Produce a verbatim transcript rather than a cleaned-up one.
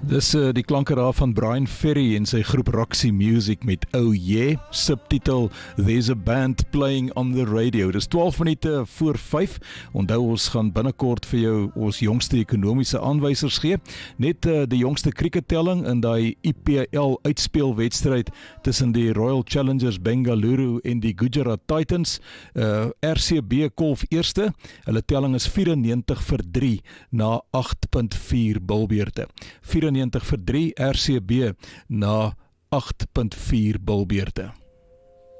Dis uh, die klanke daar van Brian Ferry en sy groep Roxy Music met Oh Yeah, subtitel There's a Band Playing on the Radio. Dis twaalf minute voor vyf. Onthou, ons gaan binnekort vir jou ons jongste ekonomiese aanwysers gee. Net uh, die jongste crickettelling in die I P L uitspeelwedstryd tussen die Royal Challengers Bengaluru en die Gujarat Titans. Uh, R C B kolf eerste. Hulle telling is vyf negentig vir drie na agt punt vier bilbeerte. vyf negentig vir drie R C B na agt punt vier bilbeerte.